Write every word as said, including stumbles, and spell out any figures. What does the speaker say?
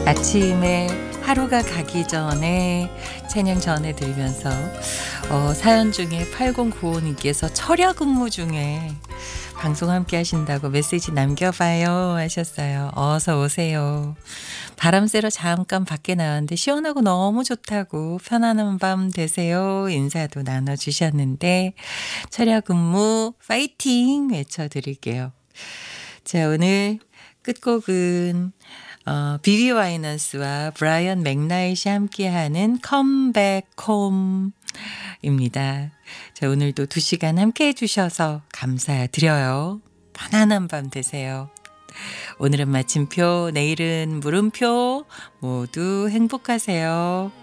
아침에 하루가 가기 전에 찬양 전해드리면서 어, 사연 중에 팔공구오님께서 철야 근무 중에 방송 함께 하신다고 메시지 남겨봐요 하셨어요. 어서 오세요. 바람 쐬러 잠깐 밖에 나왔는데 시원하고 너무 좋다고 편안한 밤 되세요 인사도 나눠주셨는데 철야 근무 파이팅 외쳐드릴게요. 자, 오늘 끝곡은 어, 비비 와이너스와 브라이언 맥나잇이 함께하는 컴백 홈입니다. 자, 오늘도 두 시간 함께 해주셔서 감사드려요. 편안한 밤 되세요. 오늘은 마침표, 내일은 물음표 모두 행복하세요.